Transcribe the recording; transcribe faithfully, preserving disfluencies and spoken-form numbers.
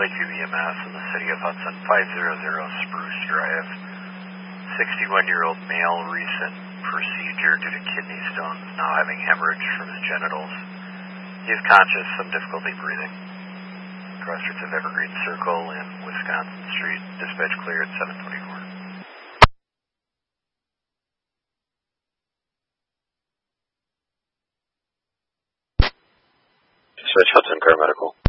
Lakeview E M S in the city of Hudson, five hundred Spruce Drive. sixty-one-year-old male, recent procedure due to kidney stones, now having hemorrhage from his genitals. He is conscious, some difficulty breathing. Crossroads of Evergreen Circle and Wisconsin Street. Dispatch clear at seven twenty-four. Dispatch Hudson Car Medical.